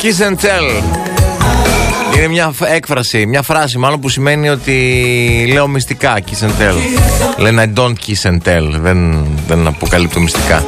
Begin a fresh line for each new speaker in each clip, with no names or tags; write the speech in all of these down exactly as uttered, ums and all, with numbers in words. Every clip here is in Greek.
Kiss and tell. Είναι μια έκφραση, μια φράση μάλλον που σημαίνει ότι λέω μυστικά. Kiss and tell. Λένε I don't kiss and tell. Δεν, δεν αποκαλύπτω μυστικά.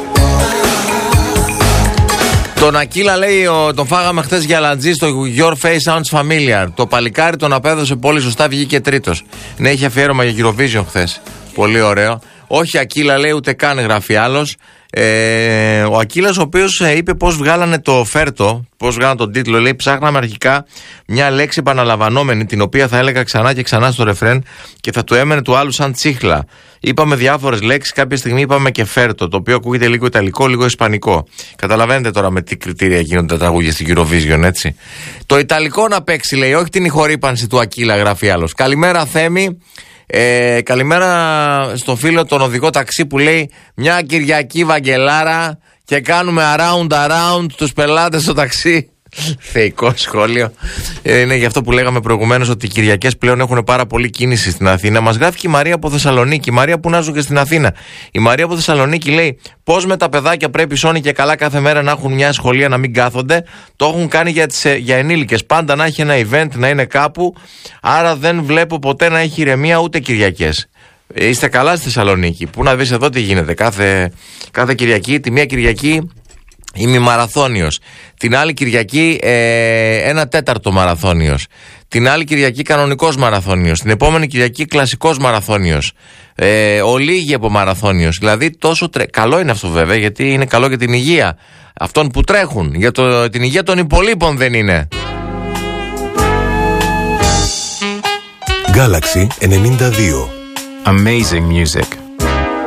Τον Ακύλα λέει, ο, τον φάγαμε χτες για λατζή στο Your Face Sounds Familiar. Το παλικάρι τον απέδωσε πολύ σωστά, βγήκε τρίτος. Ναι, είχε αφιέρωμα για Eurovision χθες. Πολύ ωραίο. Όχι Ακύλα λέει, ούτε καν γράφει άλλος. Ε, ο Ακύλας, ο οποίος ε, είπε πώς βγάλανε το φέρτο, πώς βγάλανε τον τίτλο. Λέει, ψάχναμε αρχικά μια λέξη επαναλαμβανόμενη, την οποία θα έλεγα ξανά και ξανά στο ρεφρέν και θα του έμενε του άλλου σαν τσίχλα. Είπαμε διάφορες λέξεις, κάποια στιγμή είπαμε και φέρτο, το οποίο ακούγεται λίγο ιταλικό, λίγο ισπανικό. Καταλαβαίνετε τώρα με τι κριτήρια γίνονται τα τραγούδια στην Eurovision, έτσι. Το ιταλικό να παίξει, λέει, όχι την ηχορύπανση του Ακύλα, γράφει άλλος. Καλημέρα, Θέμη. Ε, καλημέρα στον φίλο τον οδηγό ταξί που λέει μια Κυριακή Βαγγελάρα και κάνουμε around around τους πελάτες στο ταξί. Θεϊκό σχόλιο. ε, Είναι γι' αυτό που λέγαμε προηγουμένως ότι οι Κυριακές πλέον έχουν πάρα πολύ κίνηση στην Αθήνα. Μας γράφει και η Μαρία από Θεσσαλονίκη. Η Μαρία που να ζουν και στην Αθήνα. Η Μαρία από Θεσσαλονίκη λέει πώς με τα παιδάκια πρέπει σώνει και καλά κάθε μέρα να έχουν μια σχολεία να μην κάθονται. Το έχουν κάνει για, τις, για ενήλικες. Πάντα να έχει ένα event, να είναι κάπου. Άρα δεν βλέπω ποτέ να έχει ηρεμία ούτε Κυριακές. Είστε καλά στη Θεσσαλονίκη. Πού να δεις εδώ τι γίνεται. Κάθε, κάθε Κυριακή, τη μία Κυριακή είμαι μαραθώνιος. Την άλλη Κυριακή ε, ένα τέταρτο μαραθώνιος. Την άλλη Κυριακή κανονικός μαραθώνιος. Την επόμενη Κυριακή κλασικός μαραθώνιος. Ε, ολίγη από μαραθώνιος. Δηλαδή τόσο τρε... καλό είναι αυτό βέβαια, γιατί είναι καλό για την υγεία αυτών που τρέχουν. Για το... την υγεία των υπολείπων δεν είναι.
Galaxy ενενήντα δύο.
Amazing music.